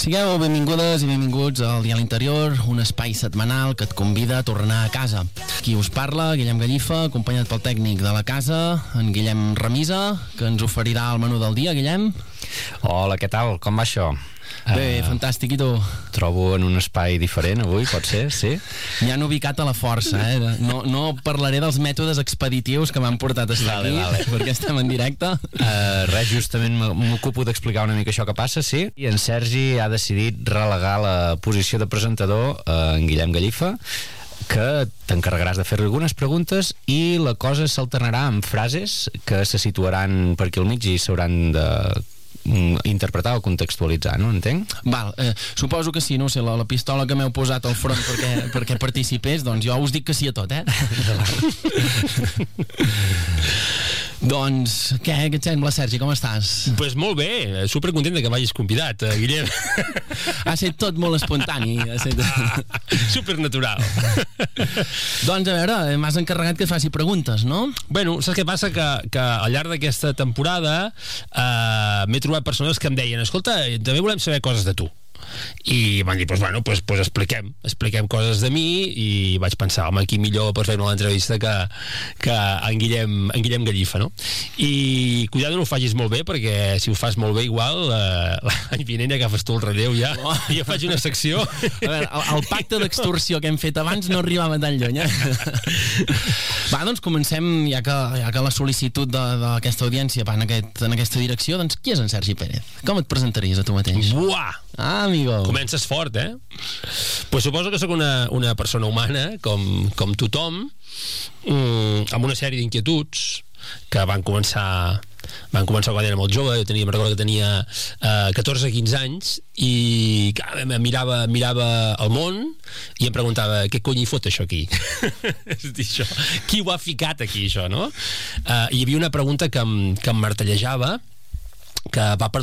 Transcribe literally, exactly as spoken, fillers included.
Sigueu benvingudes i benvinguts al Dial Interior, un espai setmanal que et convida a tornar a casa. Qui us parla, Guillem Gallifa, acompanyat pel tècnic de la casa, en Guillem Ramisa, que ens oferirà el menú del dia. Guillem? Hola, què tal? Com va això? Bé, uh, fantàstic, i tu? Trobo en un espai diferent avui, pot ser, sí? Ja han ubicat a la força, eh? No, no parlaré dels mètodes expeditius que m'han portat a estar vale, aquí, vale. perquè estem en directe. Uh, res, justament m'ocupo d'explicar una mica això que passa, sí? I en Sergi ha decidit relegar la posició de presentador a en Guillem Gallifa, que t'encarregaràs de fer-li algunes preguntes i la cosa s'alternarà amb frases que se situaran per aquí al mig i s'hauran de interpretar o contextualitzar, no? Entenc? Val, eh, suposo que sí, no sé, la, la pistola que m'heu posat al front perquè, perquè participés, doncs jo us dic que sí a tot, eh? Doncs, què, què et sembla, Sergi, com estàs? Pues molt bé, supercontent que m'hagis convidat, eh, Guillem. Ha estat tot molt espontani. Ha estat... Supernatural. Doncs, a veure, m'has encarregat que et faci preguntes, no? Bueno, saps què passa? Que, que al llarg d'aquesta temporada eh, m'he trobat persones que em deien, escolta, també volem saber coses de tu. I van dir, doncs bueno, pues, pues expliquem expliquem coses de mi, i vaig pensar, home, aquí millor per fer-me l'entrevista que, que en Guillem, en Guillem Gallifa, no? I cuidado, no ho facis molt bé, perquè si ho fas molt bé igual eh, l'any vinent ja agafes tu el relleu ja, oh. I ja faig una secció. A veure, el, el pacte d'extorsió que hem fet abans no arribava tan lluny, eh? Va, doncs comencem, ja que, ja que la sol·licitud d'aquesta audiència va en, aquest, en aquesta direcció, doncs qui és en Sergi Pérez? Com et presentaries a tu mateix? Buah! Ah, amigo. Comences fort, eh? Pues suposo que sóc una, una persona humana, com, com tothom, mm, amb una sèrie d'inquietuds que van començar van començar quan era molt jove. Jo tenia, em recordo que tenia eh, catorze quinze anys, i clar, mirava, mirava el món i em preguntava, què cony hi fot això aquí? És dir, això, qui ho ha ficat aquí, això, no? Eh, hi havia una pregunta que em, que em martellejava, que va per